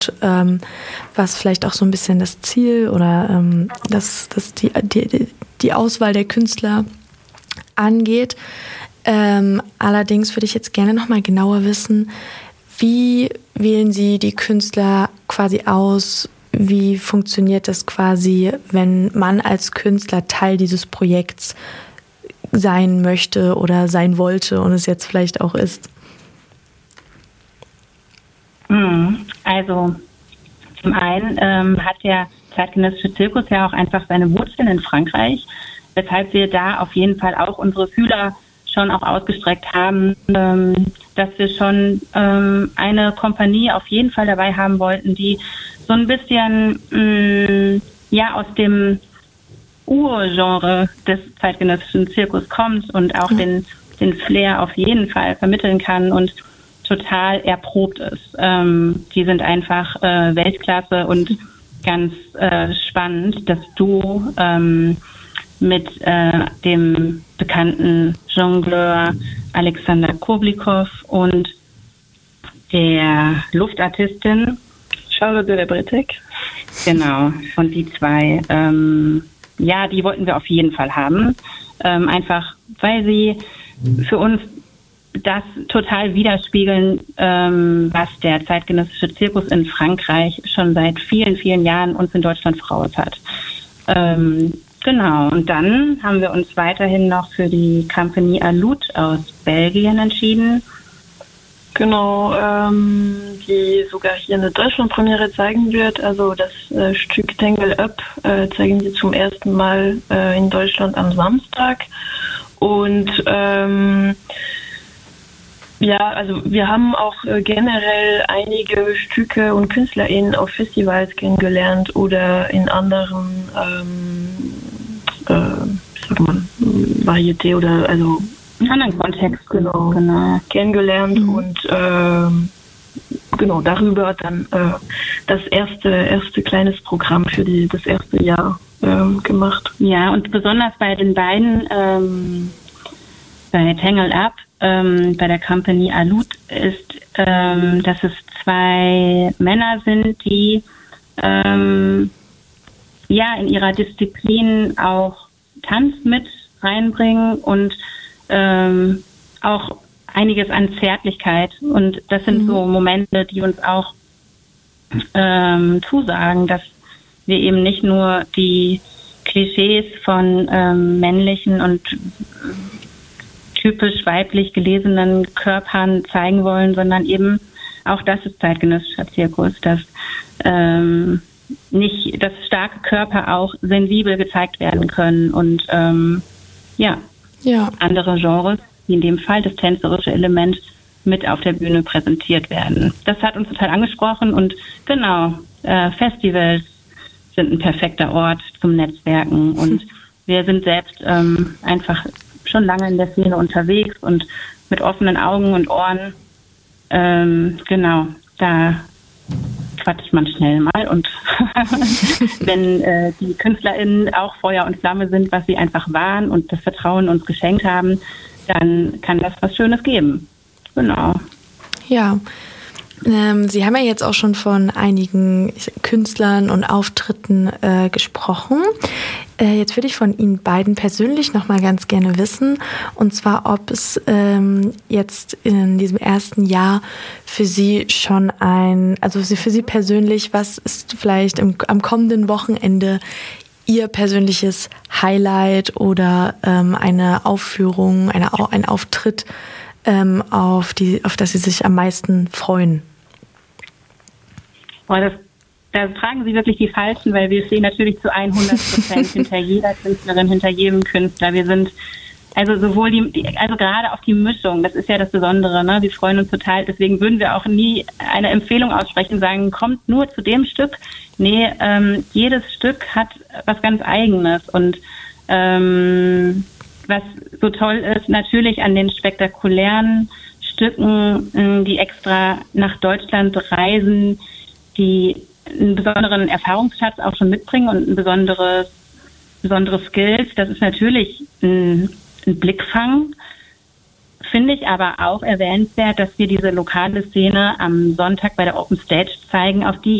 was vielleicht auch so ein bisschen das Ziel oder die Auswahl der Künstler angeht. Allerdings würde ich jetzt gerne noch mal genauer wissen, wie wählen Sie die Künstler quasi aus? Wie funktioniert das quasi, wenn man als Künstler Teil dieses Projekts sein möchte oder sein wollte und es jetzt vielleicht auch ist? Also zum einen hat der zeitgenössische Zirkus ja auch einfach seine Wurzeln in Frankreich, weshalb wir da auf jeden Fall auch unsere Fühler schon auch ausgestreckt haben, dass wir schon eine Kompanie auf jeden Fall dabei haben wollten, die so ein bisschen aus dem Urgenre des zeitgenössischen Zirkus kommt und auch den Flair auf jeden Fall vermitteln kann und total erprobt ist. Die sind einfach Weltklasse und ganz spannend, das Duo mit dem bekannten Jongleur Alexander Koblikow und der Luftartistin Charlotte de la Bretèque. Genau, und die zwei, die wollten wir auf jeden Fall haben. Einfach, weil sie für uns das total widerspiegeln, was der zeitgenössische Zirkus in Frankreich schon seit vielen, vielen Jahren uns in Deutschland voraus hat. Genau, und dann haben wir uns weiterhin noch für die Compagnie Aloud aus Belgien entschieden. Genau, die sogar hier eine Deutschlandpremiere zeigen wird. Also das Stück Tangle Up zeigen sie zum ersten Mal in Deutschland am Samstag. Und also wir haben auch generell einige Stücke und KünstlerInnen auf Festivals kennengelernt oder in anderen Varieté oder also in anderen Kontext genau kennengelernt und darüber dann das erste kleines Programm für das erste Jahr gemacht. Ja, und besonders bei den beiden bei Tangle Up bei der Compagnie Aloud ist, dass es zwei Männer sind, die in ihrer Disziplin auch Tanz mit reinbringen und auch einiges an Zärtlichkeit. Und das sind so Momente, die uns auch zusagen, dass wir eben nicht nur die Klischees von männlichen und typisch weiblich gelesenen Körpern zeigen wollen, sondern eben auch das ist zeitgenössischer Zirkus, dass nicht, dass starke Körper auch sensibel gezeigt werden können und andere Genres, wie in dem Fall das tänzerische Element, mit auf der Bühne präsentiert werden. Das hat uns total angesprochen und genau, Festivals sind ein perfekter Ort zum Netzwerken und wir sind selbst einfach schon lange in der Szene unterwegs und mit offenen Augen und Ohren, da quatscht man schnell mal und wenn die KünstlerInnen auch Feuer und Flamme sind, was sie einfach waren und das Vertrauen uns geschenkt haben, dann kann das was Schönes geben. Genau. Ja, Sie haben ja jetzt auch schon von einigen Künstlern und Auftritten gesprochen. Jetzt würde ich von Ihnen beiden persönlich noch mal ganz gerne wissen, und zwar, ob es jetzt in diesem ersten Jahr für Sie schon für Sie persönlich, was ist vielleicht am kommenden Wochenende Ihr persönliches Highlight oder eine Aufführung, ein Auftritt, auf das Sie sich am meisten freuen? Da fragen Sie wirklich die Falschen, weil wir stehen natürlich zu 100% hinter jeder Künstlerin, hinter jedem Künstler. Wir sind also sowohl also gerade auf die Mischung, das ist ja das Besondere, ne? Wir freuen uns total, deswegen würden wir auch nie eine Empfehlung aussprechen, sagen, kommt nur zu dem Stück. Nee, jedes Stück hat was ganz Eigenes und was so toll ist, natürlich an den spektakulären Stücken, die extra nach Deutschland reisen, die einen besonderen Erfahrungsschatz auch schon mitbringen und ein besondere Skills. Das ist natürlich ein Blickfang finde ich aber auch erwähnenswert, dass wir diese lokale Szene am Sonntag bei der Open Stage zeigen, auf die